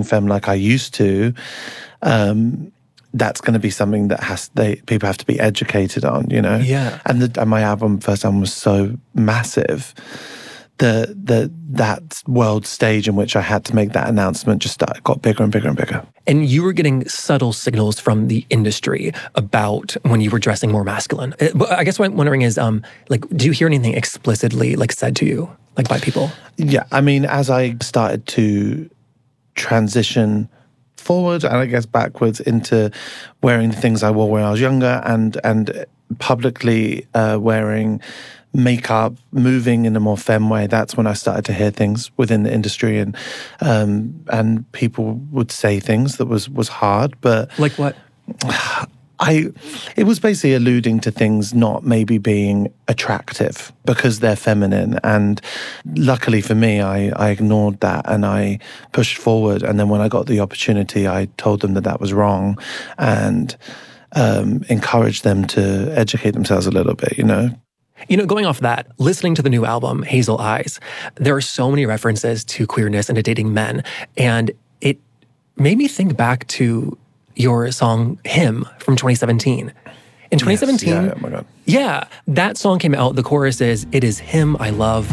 dressing femme like I used to, that's going to be something that people have to be educated on, you know? Yeah. And my first album was so massive. That world stage in which I had to make that announcement just got bigger and bigger and bigger. And you were getting subtle signals from the industry about when you were dressing more masculine. But I guess what I'm wondering is, do you hear anything explicitly said to you, by people? Yeah, I mean, as I started to transition forward and I guess backwards into wearing the things I wore when I was younger and publicly wearing makeup, moving in a more femme way, that's when I started to hear things within the industry, and people would say things that was hard, but like what? It was basically alluding to things not maybe being attractive because they're feminine. And luckily for me, I ignored that and I pushed forward. And then when I got the opportunity, I told them that was wrong and encouraged them to educate themselves a little bit, you know? You know, going off that, listening to the new album, Hazel Eyes, there are so many references to queerness and to dating men. And it made me think back to your song, Him, from 2017. In 2017, yes, yeah, oh my God. Yeah, that song came out. The chorus is, "It is him I love,